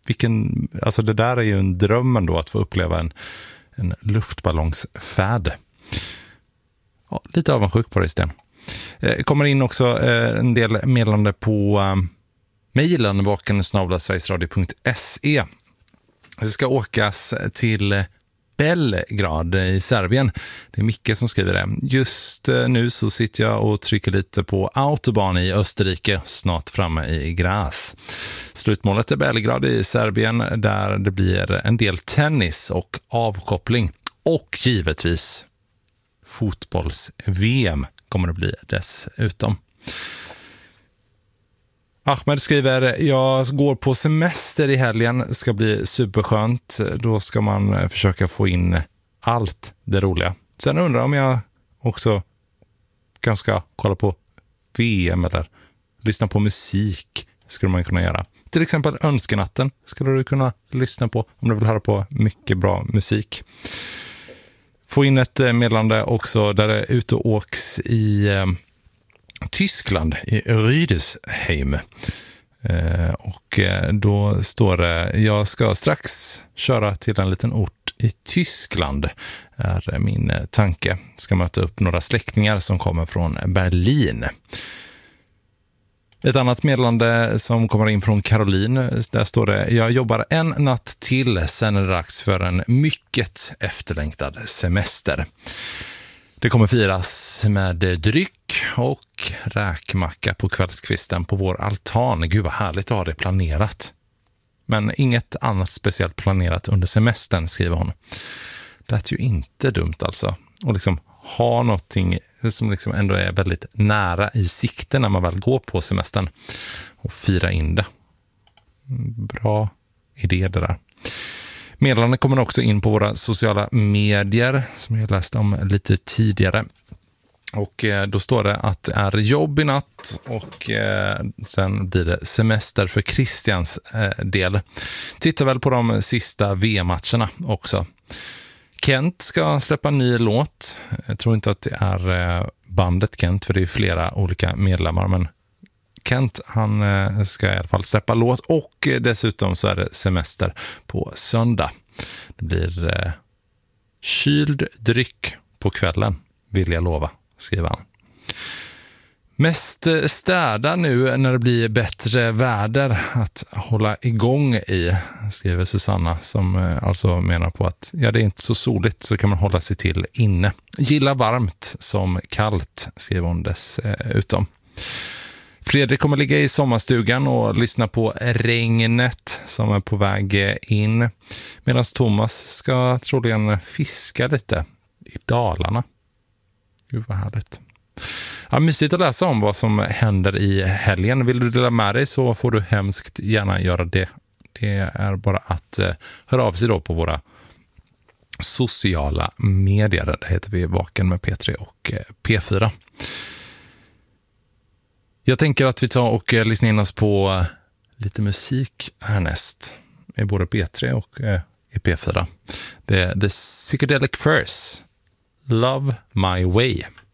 Alltså det där är ju en dröm ändå, att få uppleva en luftballongsfärd. Ja, lite avundsjuk på det, Sten. Kommer in också en del meddelande på mejlen vaken@sverigesradio.se. Det ska åkas till Belgrad i Serbien. Det är Micke som skriver det. Just nu så sitter jag och trycker lite på Autobahn i Österrike, snart framme i Graz. Slutmålet är Belgrad i Serbien, där det blir en del tennis och avkoppling. Och givetvis fotbolls-VM kommer det bli dessutom. Ahmed skriver, jag går på semester i helgen, ska bli superskönt. Då ska man försöka få in allt det roliga. Sen undrar om jag också kanske ska kolla på VM eller lyssna på musik, skulle man kunna göra. Till exempel Önskenatten skulle du kunna lyssna på om du vill höra på mycket bra musik. Få in ett meddelande också där det är ute och åks i Tyskland, i Rüdesheim. Och då står det, jag ska strax köra till en liten ort i Tyskland, är min tanke. Ska möta upp några släktingar som kommer från Berlin. Ett annat meddelande som kommer in från Caroline, där står det, jag jobbar en natt till, sen är det dags för en mycket efterlängtad semester. Det kommer firas med dryck och räkmacka på kvällskvisten på vår altan. Gud vad härligt att ha det planerat. Men inget annat speciellt planerat under semestern, skriver hon. Det är ju inte dumt alltså. Och liksom ha någonting som liksom ändå är väldigt nära i sikte när man väl går på semestern. Och fira in det. Bra idé det där. Meddelanden kommer också in på våra sociala medier som jag läste om lite tidigare. Och då står det att det är jobb i natt och sen blir det semester för Christians del. Titta väl på de sista VM-matcherna också. Kent ska släppa en ny låt. Jag tror inte att det är bandet Kent, för det är flera olika medlemmar, men Kent, han ska i alla fall släppa låt, och dessutom så är det semester på söndag. Det blir kyld dryck på kvällen, vill jag lova, skriver han. Mest städa nu när det blir bättre väder att hålla igång i, skriver Susanna, som alltså menar på att det är inte så soligt, så kan man hålla sig till inne. Gilla varmt som kallt, skriver hon dessutom. Fredrik kommer ligga i sommarstugan och lyssna på regnet som är på väg in, medan Thomas ska troligen fiska lite i Dalarna. Gud vad härligt. Ja, mysigt att läsa om vad som händer i helgen. Vill du dela med dig så får du hemskt gärna göra det. Det är bara att höra av sig då på våra sociala medier. Där heter vi Vaken med P3 och P4. Jag tänker att vi tar och lyssnar in oss på lite musik härnäst. I både P3 och i P4. Det är The Psychedelic Furs. Love My Way.